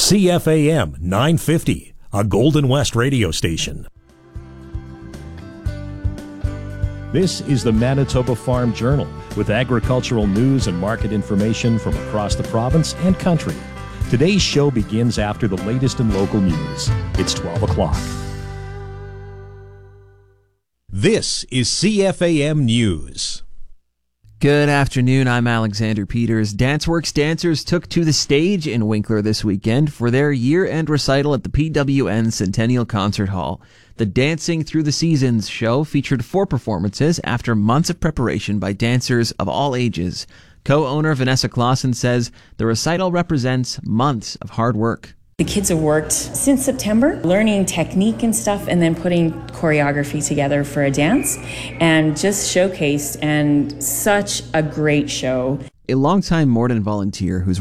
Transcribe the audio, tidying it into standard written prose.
CFAM 950, a Golden West radio station. This is the Manitoba Farm Journal with agricultural news and market information from across the province and country. Today's show begins after the latest in local news. It's 12 o'clock. This is CFAM News. Good afternoon, I'm Alexander Peters. DanceWorks dancers took to the stage in Winkler this weekend for their year-end recital at the PWN Centennial Concert Hall. The Dancing Through the Seasons show featured 4 performances after months of preparation by dancers of all ages. Co-owner Vanessa Clausen says the recital represents months of hard work. The kids have worked since September, learning technique and stuff, and then putting choreography together for a dance, and just showcased, and such a great show. A longtime Morden volunteer who's